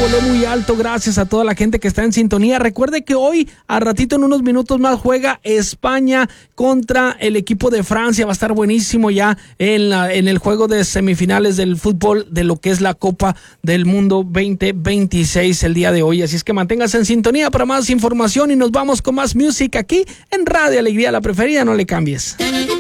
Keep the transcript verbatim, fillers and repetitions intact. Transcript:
volé muy alto. Gracias a toda la gente que está en sintonía. Recuerde que hoy, a ratito, en unos minutos más, juega España contra el equipo de Francia. Va a estar buenísimo ya en, la, en el juego de semifinales del fútbol de lo que es la Copa del Mundo veinte veintiséis el día de hoy. Así es que manténgase en sintonía para más información y nos vamos con más música aquí en Radio Alegría, la preferida. No le cambies.